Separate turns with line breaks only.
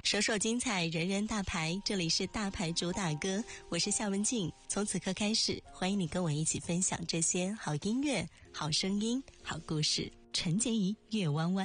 首首精彩，人人大牌，这里是大牌主打歌，我是夏文静。从此刻开始，欢迎你跟我一起分享这些好音乐、好声音、好故事。陈洁仪，月弯弯。